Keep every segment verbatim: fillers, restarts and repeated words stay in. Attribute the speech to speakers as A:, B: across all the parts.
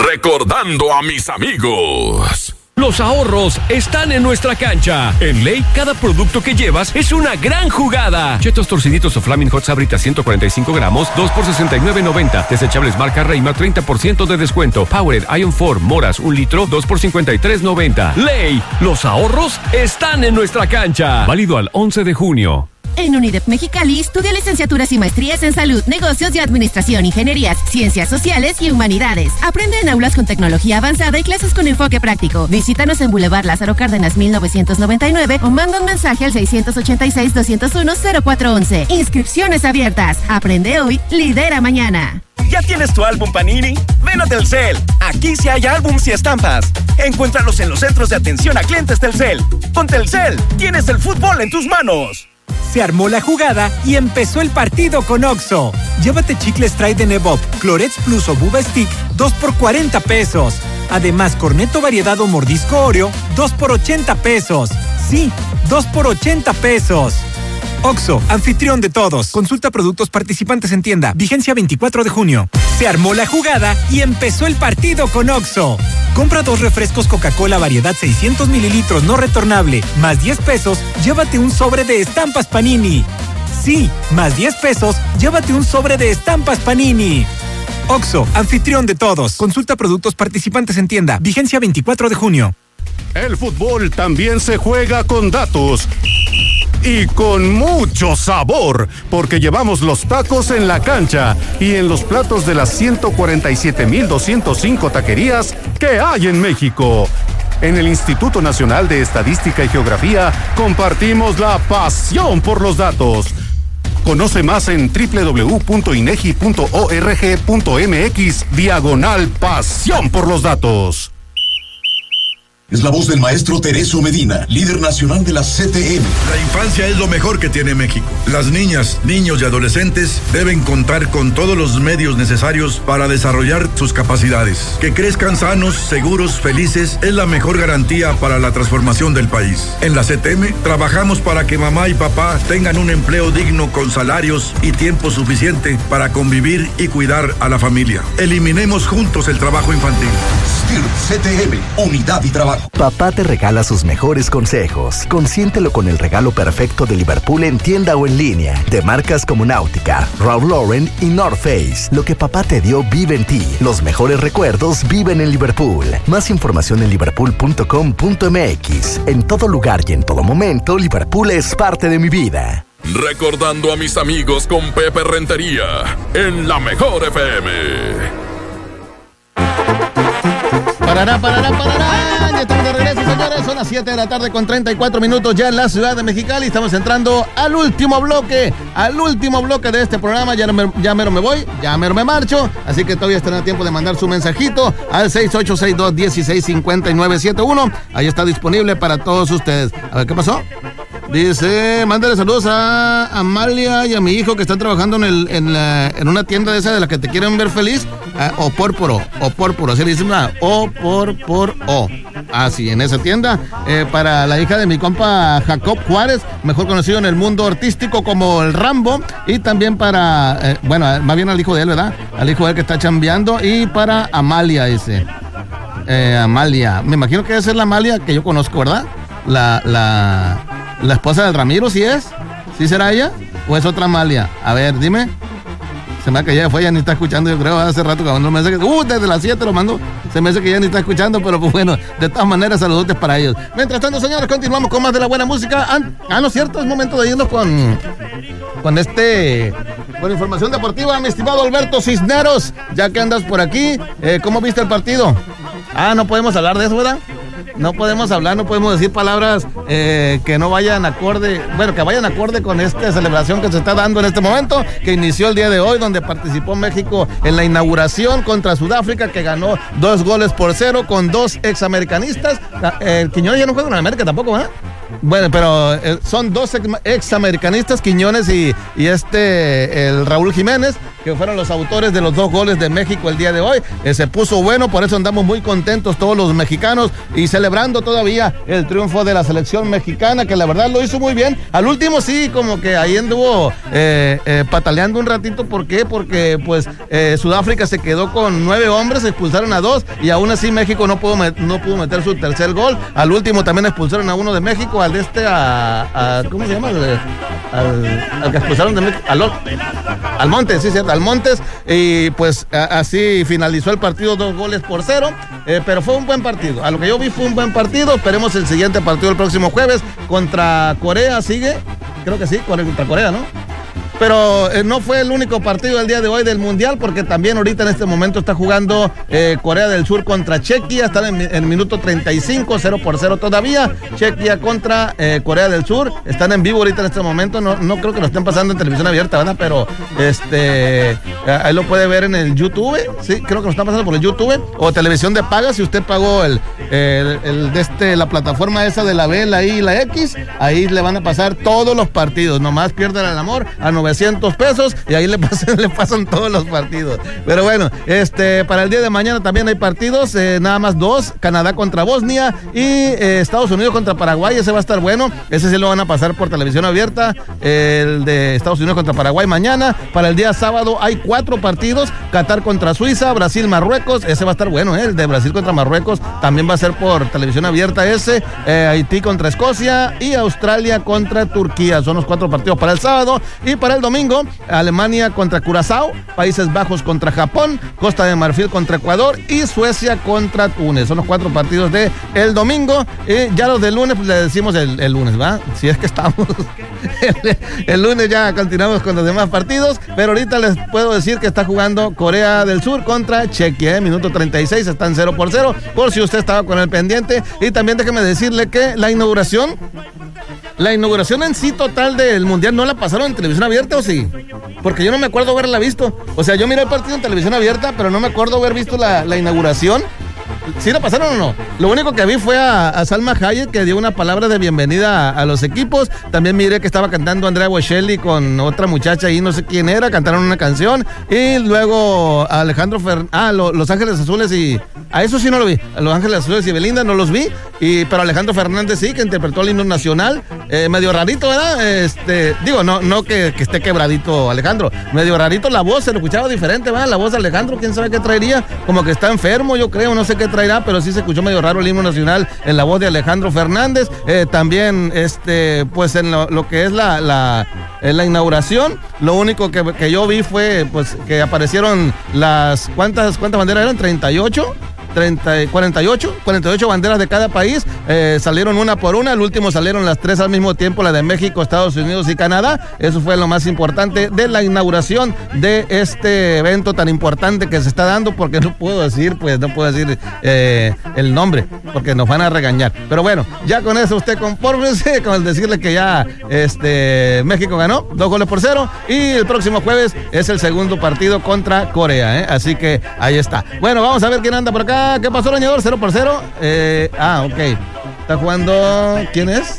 A: Recordando a mis amigos.
B: Los ahorros están en nuestra cancha. En Ley, cada producto que llevas es una gran jugada. Chetos torciditos o Flaming Hot Sabrita ciento cuarenta y cinco gramos, dos por sesenta y nueve noventa. Desechables marca Reima, treinta por ciento de descuento. Powered Ion cuatro, moras, un litro, dos por cincuenta y tres noventa. Ley, los ahorros están en nuestra cancha. Válido al once de junio.
C: En UNIDEP Mexicali, estudia licenciaturas y maestrías en salud, negocios y administración, ingenierías, ciencias sociales y humanidades. Aprende en aulas con tecnología avanzada y clases con enfoque práctico. Visítanos en Boulevard Lázaro Cárdenas mil novecientos noventa y nueve o manda un mensaje al seis ocho seis, dos cero uno, cero cuatro once. Inscripciones abiertas. Aprende hoy, lidera mañana.
D: ¿Ya tienes tu álbum Panini? Ven a Telcel. Aquí sí hay álbums y estampas. Encuéntralos en los centros de atención a clientes Telcel. Con Telcel, tienes el fútbol en tus manos.
E: Se armó la jugada y empezó el partido con Oxxo. Llévate chicles Trident Evop, Clorets Plus o Buba Stick, dos por cuarenta pesos. Además, Cornetto variedad o mordisco Oreo, dos por ochenta pesos. Sí, dos por ochenta pesos. Oxxo, anfitrión de todos. Consulta productos participantes en tienda. Vigencia veinticuatro de junio. Se armó la jugada y empezó el partido con Oxxo. Compra dos refrescos Coca-Cola variedad seiscientos mililitros no retornable, más diez pesos, llévate un sobre de estampas Panini. Sí, más diez pesos, llévate un sobre de estampas Panini. Oxxo, anfitrión de todos. Consulta productos participantes en tienda. Vigencia veinticuatro de junio.
F: El fútbol también se juega con datos. Y con mucho sabor, porque llevamos los tacos en la cancha y en los platos de las ciento cuarenta y siete mil doscientos cinco taquerías que hay en México. En el Instituto Nacional de Estadística y Geografía compartimos la pasión por los datos. Conoce más en doble u doble u doble u punto inegi punto org punto mx diagonal pasión por los datos.
G: Es la voz del maestro Tereso Medina, líder nacional de la C T M.
H: La infancia es lo mejor que tiene México. Las niñas, niños y adolescentes deben contar con todos los medios necesarios para desarrollar sus capacidades. Que crezcan sanos, seguros, felices es la mejor garantía para la transformación del país. En la C T M trabajamos para que mamá y papá tengan un empleo digno con salarios y tiempo suficiente para convivir y cuidar a la familia. Eliminemos juntos el trabajo infantil.
G: S T I R C T M, unidad y trabajo.
I: Papá te regala sus mejores consejos. Consiéntelo con el regalo perfecto de Liverpool en tienda o en línea. De marcas como Náutica, Ralph Lauren y North Face. Lo que papá te dio vive en ti. Los mejores recuerdos viven en Liverpool. Más información en liverpool punto com punto m x. En todo lugar y en todo momento, Liverpool es parte de mi vida.
A: Recordando a mis amigos con Pepe Rentería en la Mejor F M.
J: Parará, parará, parará. Ya estamos de regreso, señores. Son las siete de la tarde con treinta y cuatro minutos ya en la ciudad de Mexicali. Estamos entrando al último bloque, al último bloque de este programa. Ya, me, ya mero me voy, ya mero me marcho. Así que todavía están a tiempo de mandar su mensajito al seis ocho seis dos, uno seis cinco nueve siete uno. Ahí está disponible para todos ustedes. A ver, ¿qué pasó? Dice, mándale saludos a Amalia y a mi hijo que están trabajando en, el, en, la, en una tienda de esa de la que te quieren ver feliz. Uh, o pórporo, o pórporo, así le dicen, ah, o por por o. Así, en esa tienda, eh, para la hija de mi compa Jacob Juárez, mejor conocido en el mundo artístico como el Rambo, y también para, eh, bueno, más bien al hijo de él, ¿verdad? Al hijo de él que está chambeando, y para Amalia, dice. Eh, Amalia, me imagino que debe ser la Amalia que yo conozco, ¿verdad? La, la, la esposa del Ramiro, ¿sí es? ¿Sí será ella? ¿O es otra Amalia? A ver, dime. Se me hace que ya fue, ya ni está escuchando, yo creo, hace rato que mandó un mensaje. Uh, desde las siete lo mandó. Se me hace que ya ni está escuchando, pero pues bueno, de todas maneras, saludos para ellos. Mientras tanto, señores, continuamos con más de la buena música. Ah, ah no es cierto, es momento de irnos con, con este, con información deportiva, mi estimado Alberto Cisneros. Ya que andas por aquí, eh, ¿cómo viste el partido? Ah, no podemos hablar de eso, ¿verdad? No podemos hablar, no podemos decir palabras eh, que no vayan acorde, bueno, que vayan acorde con esta celebración que se está dando en este momento, que inició el día de hoy, donde participó México en la inauguración contra Sudáfrica, que ganó dos goles por cero con dos examericanistas. Eh, Quiñones ya no juega en América tampoco, ¿verdad? Bueno, pero eh, son dos ex, examericanistas, Quiñones y, y este, el Raúl Jiménez, que fueron los autores de los dos goles de México el día de hoy. Eh, se puso bueno, por eso andamos muy contentos todos los mexicanos y celebrando todavía el triunfo de la selección mexicana, que la verdad lo hizo muy bien. Al último sí, como que ahí anduvo eh, eh, pataleando un ratito. ¿Por qué? Porque pues eh, Sudáfrica se quedó con nueve hombres, expulsaron a dos y aún así México no pudo, met- no pudo meter su tercer gol. Al último también expulsaron a uno de México, al de este, a, a ¿cómo se llama? Al, al, al que expulsaron de México, al, al Montes, sí, cierto, al Montes. Y pues a, así finalizó el partido, dos goles por cero, eh, pero fue un buen partido. A lo que yo vi fue un buen partido. Esperemos el siguiente partido el próximo jueves contra Corea, sigue, creo que sí, contra Corea, ¿no? Pero eh, no fue el único partido del día de hoy del Mundial, porque también ahorita en este momento está jugando eh, Corea del Sur contra Chequia. Están en el minuto treinta y cinco, cero por cero todavía. Chequia contra eh, Corea del Sur. Están en vivo ahorita en este momento. No, no creo que lo estén pasando en televisión abierta, ¿verdad? Pero este, ahí lo puede ver en el YouTube. Sí, creo que lo están pasando por el YouTube o televisión de paga. Si usted pagó el, el, el de este, la plataforma esa de la B, la I y la X, ahí le van a pasar todos los partidos. Nomás pierden el amor a novecientos pesos y ahí le pasan, le pasan todos los partidos. Pero bueno, este, para el día de mañana también hay partidos, eh, nada más dos: Canadá contra Bosnia y eh, Estados Unidos contra Paraguay. Ese va a estar bueno, ese sí lo van a pasar por televisión abierta, el de Estados Unidos contra Paraguay mañana. Para el día sábado hay cuatro partidos: Qatar contra Suiza, Brasil, Marruecos. Ese va a estar bueno, ¿eh? El de Brasil contra Marruecos también va a ser por televisión abierta ese. eh, Haití contra Escocia y Australia contra Turquía. Son los cuatro partidos para el sábado. Y para el domingo, Alemania contra Curazao, Países Bajos contra Japón, Costa de Marfil contra Ecuador y Suecia contra Túnez. Son los cuatro partidos de el domingo. Y ya los del lunes, pues le decimos el, el lunes, ¿va? Si es que estamos. el, el lunes ya continuamos con los demás partidos, pero ahorita les puedo decir que está jugando Corea del Sur contra Chequia, ¿eh? Minuto treinta y seis, están cero por cero, por si usted estaba con el pendiente. Y también déjeme decirle que la inauguración, la inauguración en sí total del Mundial no la pasaron en televisión abierta, ¿o sí? Porque yo no me acuerdo haberla visto. O sea, yo miré el partido en televisión abierta, pero no me acuerdo haber visto la, la inauguración. ¿Sí la pasaron o no? Lo único que vi fue a, a Salma Hayek, que dio una palabra de bienvenida a, a los equipos. También miré que estaba cantando Andrea Bocelli con otra muchacha ahí, no sé quién era, cantaron una canción. Y luego a Alejandro Fer... Ah, lo, Los Ángeles Azules y... A eso sí no lo vi. A Los Ángeles Azules y Belinda no los vi. Y, pero Alejandro Fernández sí, que interpretó el himno nacional. Eh, medio rarito, ¿verdad? Este, digo, no, no que, que esté quebradito Alejandro. Medio rarito la voz, se lo escuchaba diferente, ¿verdad? La voz de Alejandro, quién sabe qué traería. Como que está enfermo, yo creo, no sé qué traerá, pero sí se escuchó medio raro el himno nacional en la voz de Alejandro Fernández. Eh, también, este, pues en lo, lo que es la, la, en la inauguración, lo único que, que yo vi fue, pues, que aparecieron las, ¿cuántas, cuántas banderas eran? ¿treinta y ocho? treinta, cuarenta y ocho, cuarenta y ocho banderas de cada país, eh, salieron una por una. El último salieron las tres al mismo tiempo, la de México, Estados Unidos y Canadá. Eso fue lo más importante de la inauguración de este evento tan importante que se está dando, porque no puedo decir, pues no puedo decir eh, el nombre, porque nos van a regañar. Pero bueno, ya con eso usted confórmese con el decirle que ya este México ganó dos goles por cero y el próximo jueves es el segundo partido contra Corea, ¿eh? Así que ahí está. Bueno, vamos a ver quién anda por acá. ¿Qué pasó, Leñador? ¿Cero por cero? Eh, ah, ok. Está jugando... ¿Quién es?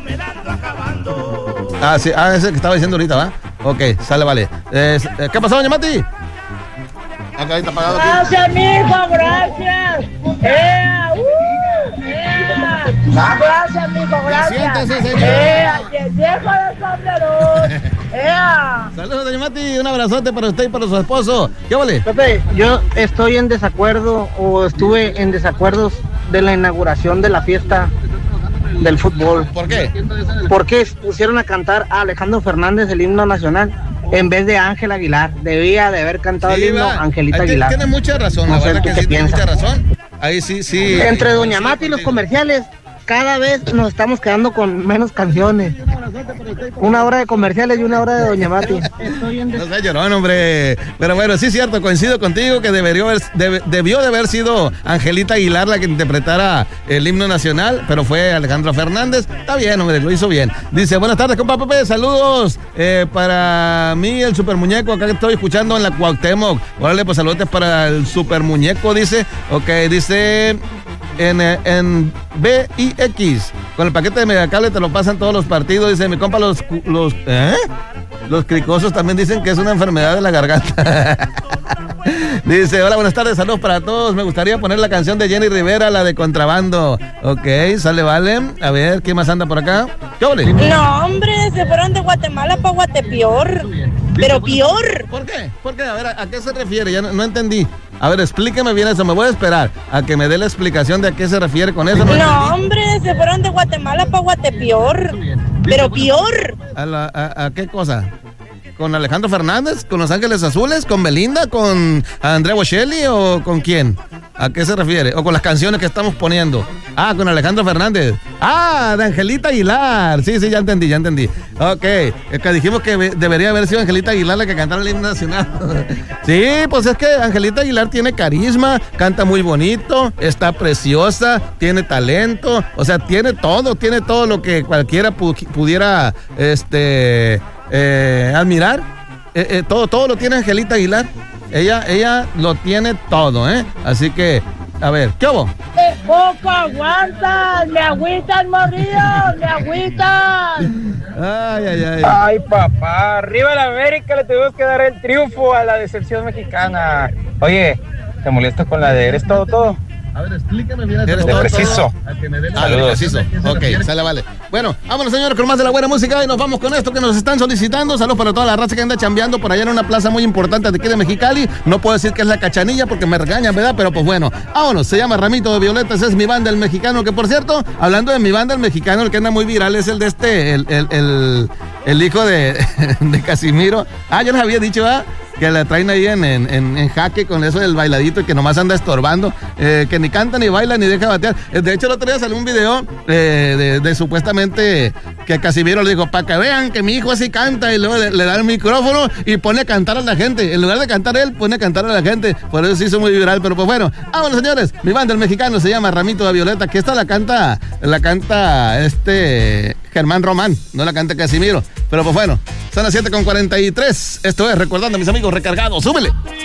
J: Ah, sí. Ah, ese que estaba diciendo ahorita, ¿va? Ok, sale, vale. Eh, ¿Qué pasó, doña Mati? Acá ahí está apagado.
K: Gracias, mijo, gracias. ¡Ea! ¡Uh! ¡Ea! Gracias, mijo, gracias.
J: Siéntese, señor.
K: ¡Ea! ¡Viejo de sombrero! ¡Ea!
J: Saludos, doña Mati. Un abrazote para usted y para su esposo. ¿Qué vale?
L: Pepe, yo estoy en desacuerdo o estuve en desacuerdos de la inauguración de la fiesta del fútbol.
J: ¿Por qué?
L: Porque pusieron a cantar a Alejandro Fernández el himno nacional en vez de Ángel Aguilar. Debía de haber cantado sí, el himno va. Angelita
J: Ahí
L: Aguilar.
J: Tiene mucha razón,
L: no
J: la
L: sé
J: verdad que sí tiene mucha razón. Ahí sí, sí.
L: Entre Doña Mati y los comerciales, cada vez nos estamos quedando con menos canciones. Una hora de comerciales y una hora de Doña Mati.
J: No sé, llorón, hombre. Pero bueno, sí es cierto, coincido contigo que debió, haber, deb, debió de haber sido Angelita Aguilar la que interpretara el himno nacional, pero fue Alejandro Fernández. Está bien, hombre, lo hizo bien. Dice, buenas tardes, compa Pepe, saludos eh, para mí, el super muñeco, acá que estoy escuchando en la Cuauhtémoc. Órale, pues saludos para el super muñeco, dice. Ok, dice... En, en B I X, con el paquete de Megacable te lo pasan todos los partidos, dice mi compa los... los ¿eh? Los cricosos también dicen que es una enfermedad de la garganta. Dice, hola, buenas tardes, saludos para todos. Me gustaría poner la canción de Jenny Rivera, la de Contrabando. Ok, sale, vale. A ver, ¿quién más anda por acá? ¿Qué ole?
K: No, hombre, se fueron de Guatemala para Guatepeor. Pero peor.
J: ¿Por qué? ¿Por qué? A ver, ¿a, a qué se refiere? Ya no, no entendí. A ver, explíqueme bien eso. Me voy a esperar a que me dé la explicación de a qué se refiere con eso.
K: No, no hombre, se fueron de Guatemala para Guatepeor. Pero peor.
J: ¿A, la, a, ¿A qué cosa? ¿Con Alejandro Fernández? ¿Con Los Ángeles Azules? ¿Con Belinda? ¿Con Andrea Bocelli? ¿O con quién? ¿A qué se refiere? ¿O con las canciones que estamos poniendo? Ah, con Alejandro Fernández. Ah, de Angelita Aguilar. Sí, sí, ya entendí, ya entendí. Ok, es que dijimos que debería haber sido Angelita Aguilar la que cantara el himno nacional. Sí, pues es que Angelita Aguilar tiene carisma, canta muy bonito, está preciosa, tiene talento, o sea, tiene todo, tiene todo lo que cualquiera pu- pudiera, este... Eh, admirar, eh, eh, todo, todo lo tiene Angelita Aguilar. Ella, ella lo tiene todo, ¿eh? Así que, a ver, ¿qué hubo?
K: ¡Eh, poco aguantan! ¡Me agüitan, morrillo! ¡Me agüitan!
J: Ay, ay, ay.
M: Ay, papá, arriba la América, le tuvimos que dar el triunfo a la decepción mexicana. Oye, ¿te molesta con la de eres todo, todo?
J: A ver, explícame bien.
M: Eres todo, preciso.
J: Ah, de preciso. Ok, sale, vale. Bueno, vámonos, señores, con más de la buena música y nos vamos con esto que nos están solicitando. Saludos para toda la raza que anda chambeando por allá en una plaza muy importante de aquí de Mexicali. No puedo decir que es la Cachanilla porque me regañan, ¿verdad? Pero pues bueno, vámonos. Se llama Ramito de Violetas, es mi banda el mexicano. Que por cierto, hablando de mi banda el mexicano, el que anda muy viral es el de este, el, el, el, el hijo de, de Casimiro. Ah, yo les había dicho, ¿verdad? Que la traen ahí en, en, en jaque con eso del bailadito y que nomás anda estorbando, eh, que ni canta, ni baila, ni deja batear. De hecho, el otro día salió un video eh, de, de supuestamente que Casimiro le dijo, para que vean que mi hijo así canta, y luego le, le da el micrófono y pone a cantar a la gente. En lugar de cantar él, pone a cantar a la gente. Por eso se hizo muy viral, pero pues bueno, vámonos, señores. Mi banda, el mexicano, se llama Ramito de Violeta, que esta la canta, la canta este Germán Román, no la canta Casimiro. Pero pues bueno, son las siete con cuarenta y tres. Esto es Recordando a mis amigos recargados. ¡Súbele!